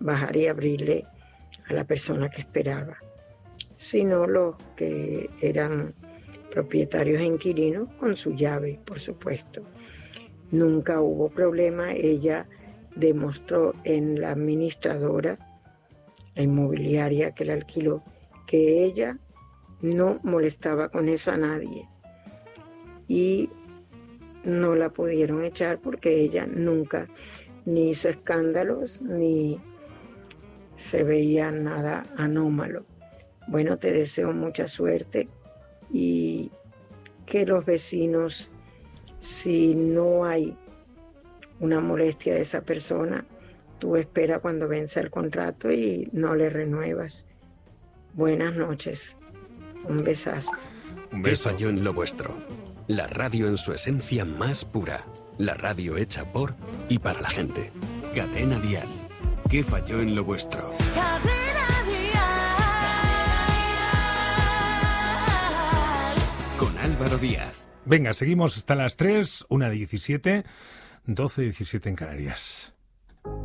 bajar y abrirle a la persona que esperaba, sino los que eran propietarios e inquilinos con su llave, por supuesto. Nunca hubo problema. Ella demostró en la administradora, la inmobiliaria que la alquiló, que ella no molestaba con eso a nadie y no la pudieron echar porque ella nunca ni hizo escándalos ni se veía nada anómalo. Bueno, te deseo mucha suerte y que los vecinos, si no hay una molestia de esa persona, tú espera cuando vence el contrato y no le renuevas. Buenas noches. Un besazo. Un beso. ¿Qué falló en lo vuestro? La radio en su esencia más pura. La radio hecha por y para la gente. Cadena Dial. ¿Qué falló en lo vuestro? Cadena Dial. Con Álvaro Díaz. Venga, seguimos hasta las 3, 1:17, 12:17 en Canarias.